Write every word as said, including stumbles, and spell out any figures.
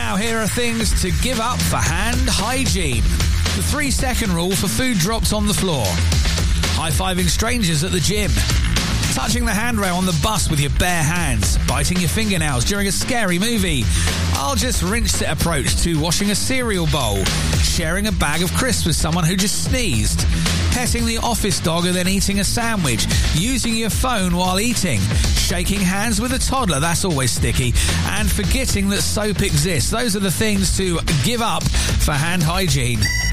Now, here are things to give up for hand hygiene. The three-second rule for food drops on the floor. High-fiving strangers at the gym. Touching the handrail on the bus with your bare hands. Biting your fingernails during a scary movie. I'll just rinse it approach to washing a cereal bowl. Sharing a bag of crisps with someone who just sneezed. Petting the office dog and then eating a sandwich. Using your phone while eating. Shaking hands with a toddler, that's always sticky. And forgetting that soap exists. Those are the things to give up for hand hygiene.